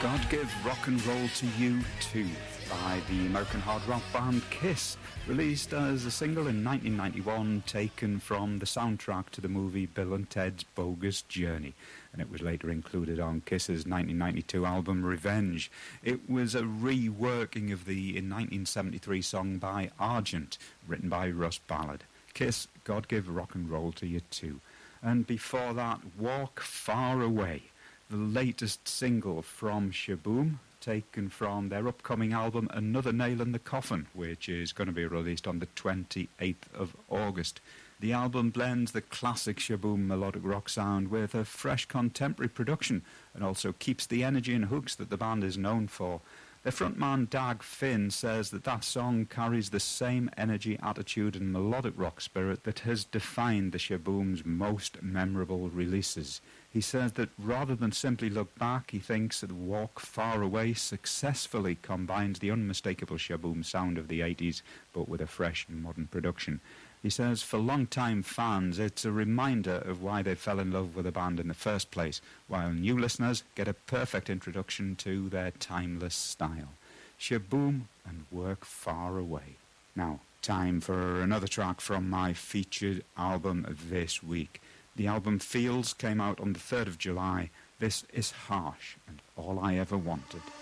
God Give Rock and Roll to You Too by the American hard rock band Kiss, released as a single in 1991, taken from the soundtrack to the movie Bill and Ted's Bogus Journey, and it was later included on Kiss's 1992 album Revenge. It was a reworking of the 1973 song by Argent, written by Russ Ballard. Kiss, God Give Rock and Roll to You Too. And before that, Walk Far Away, the latest single from Shaboom, taken from their upcoming album Another Nail in the Coffin, which is going to be released on the 28th of August. The album blends the classic Shaboom melodic rock sound with a fresh contemporary production, and also keeps the energy and hooks that the band is known for. Their frontman Dag Finn says that song carries the same energy, attitude and melodic rock spirit that has defined the Shaboom's most memorable releases. He says that rather than simply look back, he thinks that Walk Far Away successfully combines the unmistakable Shaboom sound of the 80s, but with a fresh and modern production. He says for long-time fans, it's a reminder of why they fell in love with the band in the first place, while new listeners get a perfect introduction to their timeless style. Shaboom and Walk Far Away. Now, time for another track from my featured album this week. The album Feels came out on the 3rd of July. This is Harsh and All I Ever Wanted.